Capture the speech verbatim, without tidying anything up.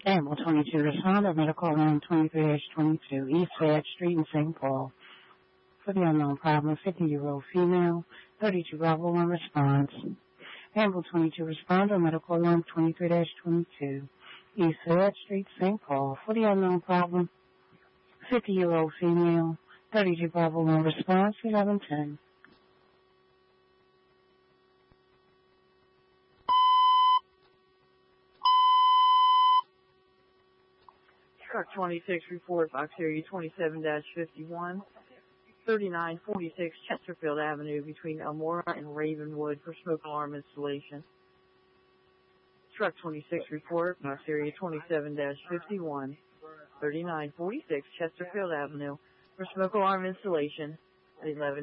Animal twenty-two responder, medical alarm twenty-three twenty-two, East Fayette Street in Saint Paul. For the unknown problem, fifty-year-old female, thirty-two Bravo one response. Animal twenty-two responder, medical alarm twenty-three twenty-two, East Fayette Street, Saint Paul. For the unknown problem, fifty-year-old female, thirty-two Bravo one response, eleven ten. Truck twenty-six report box area twenty-seven fifty-one, thirty-nine forty-six Chesterfield Avenue between Elmora and Ravenwood for smoke alarm installation. Truck twenty-six report box area twenty-seven fifty-one, thirty-nine forty-six Chesterfield Avenue for smoke alarm installation at eleven